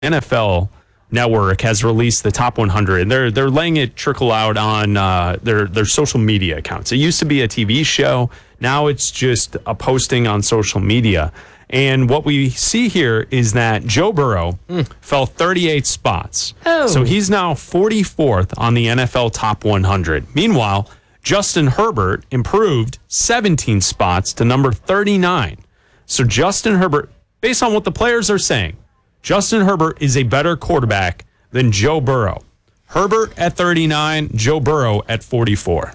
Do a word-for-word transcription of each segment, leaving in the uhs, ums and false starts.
N F L Network has released the top one hundred, and they're they're letting it trickle out on uh, their their social media accounts. It used to be a T V show. Now it's just a posting on social media. And what we see here is that Joe Burrow mm. fell thirty-eight spots. Oh. So he's now forty-fourth on the N F L top one hundred. Meanwhile, Justin Herbert improved seventeen spots to number thirty-nine. So Justin Herbert, based on what the players are saying, Justin Herbert is a better quarterback than Joe Burrow. Herbert at thirty-nine, Joe Burrow at forty-four.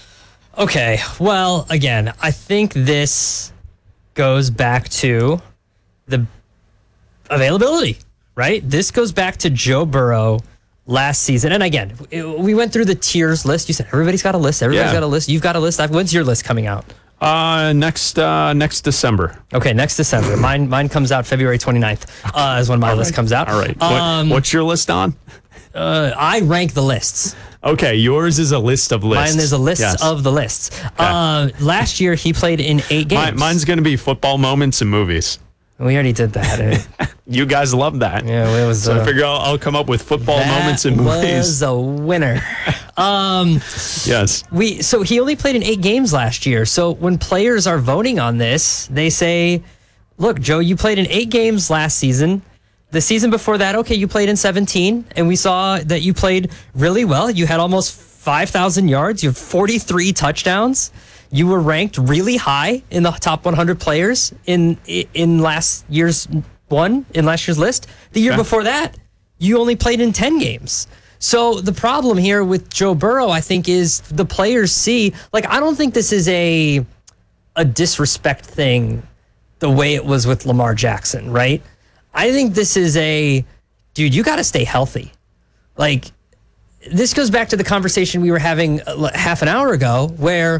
Okay, well, again, I think this goes back to the availability, right? This goes back to Joe Burrow last season. And again, it, we went through the tiers list. You said everybody's got a list. Everybody's Yeah. got a list. You've got a list. When's your list coming out? Uh, next uh, next December. Okay, next December. Mine mine comes out February twenty-ninth uh, is when my All list right. comes out. All right. Um, what, what's your list on? Uh, I rank the lists. Okay, yours is a list of lists. Mine is a list Yes. of the lists. Uh, last year, he played in eight games. Mine, mine's going to be football moments and movies. We already did that. You guys love that. Yeah, it was. So uh, I figure I'll, I'll come up with football that moments and movies. was a winner. Um, Yes. we so he only played in eight games last year. So when players are voting on this, they say, "Look, Joe, you played in eight games last season. The season before that, okay, you played in seventeen, and we saw that you played really well. You had almost five thousand yards. You had forty-three touchdowns. You were ranked really high in the top one hundred players in in last year's one, in last year's list. The year Okay. before that, you only played in ten games. So the problem here with Joe Burrow, I think, is the players see, like, I don't think this is a a disrespect thing the way it was with Lamar Jackson, right? I think this is a, dude, you got to stay healthy. Like, this goes back to the conversation we were having half an hour ago where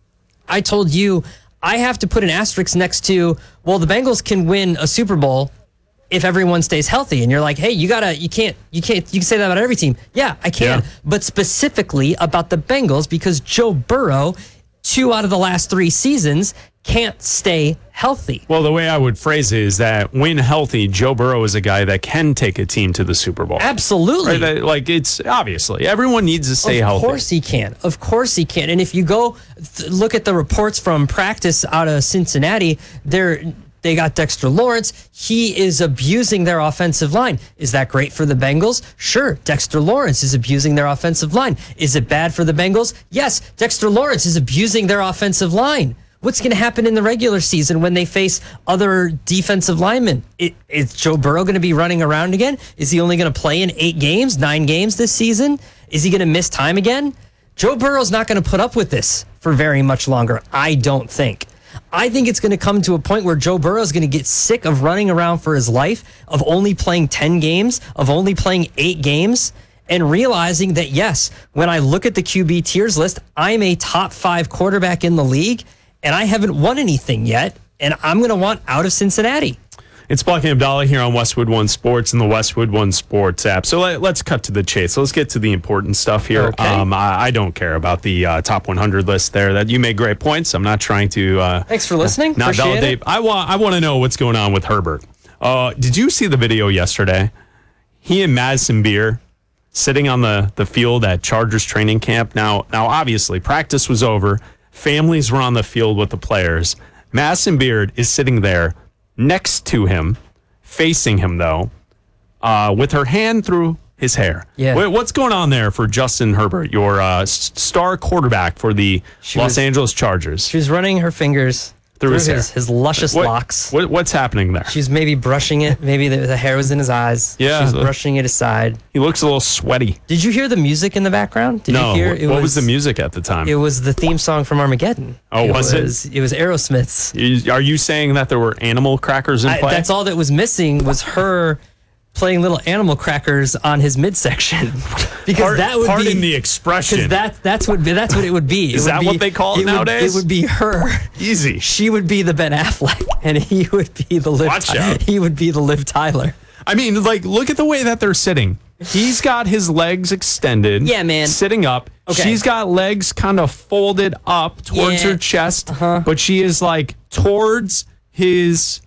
I told you I have to put an asterisk next to, well, the Bengals can win a Super Bowl if everyone stays healthy. And you're like, hey, you gotta, you can't, you can't, you can say that about every team. Yeah, I can. Yeah. But specifically about the Bengals because Joe Burrow, two out of the last three seasons, can't stay healthy. Well, the way I would phrase it is that when healthy, Joe Burrow is a guy that can take a team to the Super Bowl. Absolutely. Right? That- Like, it's obviously everyone needs to stay of healthy. Of course he can. Of course he can. And if you go th- look at the reports from practice out of Cincinnati, they're they got Dexter Lawrence. He is abusing their offensive line. Is that great for the Bengals? Sure. Dexter Lawrence is abusing their offensive line. Is it bad for the Bengals? Yes. Dexter Lawrence is abusing their offensive line. What's going to happen in the regular season when they face other defensive linemen? It, is Joe Burrow going to be running around again? Is he only going to play in eight games, nine games this season? Is he going to miss time again? Joe Burrow's not going to put up with this for very much longer, I don't think. I think it's going to come to a point where Joe Burrow is going to get sick of running around for his life, of only playing ten games, of only playing eight games, and realizing that, yes, when I look at the Q B tiers list, I'm a top five quarterback in the league, and I haven't won anything yet, and I'm going to want out of Cincinnati. It's Bucky Abdallah here on Westwood One Sports and the Westwood One Sports app. So let, let's cut to the chase. Let's get to the important stuff here. Okay. Um, I, I don't care about the uh, top one hundred list there. That you made great points. I'm not trying to. Uh, Thanks for listening. Not Appreciate validate. it. I want. I want to know what's going on with Herbert. Uh, did you see the video yesterday? He and Madison Beer sitting on the, the field at Chargers training camp. Now, now, obviously, practice was over. Families were on the field with the players. Madison Beard is sitting there next to him, facing him, though, uh, with her hand through his hair. Yeah. Wait, what's going on there for Justin Herbert, your uh, s- star quarterback for the She Los was- Angeles Chargers? She was running her fingers Through his hair. his luscious What- locks. What, what's happening there? She's maybe brushing it. Maybe the, the hair was in his eyes. Yeah. She's brushing it aside. He looks a little sweaty. Did you hear the music in the background? Did no. you hear what was, the music at the time? It was the theme song from Armageddon. Oh, was it? was, It was Aerosmith's. You- Are you saying that there were animal crackers in I, play? that's all that was missing was her playing little animal crackers on his midsection. Because Part- that would pardon be the expression. Because that that's what that's what it would be. Is It would that be- what they call it would- nowadays? It would be her. Easy. She would be the Ben Affleck, and he would be the Liv. Watch Ty- out. He would be the Liv Tyler. I mean, like, look at the way that they're sitting. He's got his legs extended. Yeah, man. Sitting up. Okay. She's got legs kind of folded up towards Yeah. her chest, Uh-huh. but she is like towards his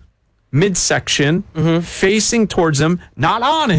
midsection, facing towards him, not on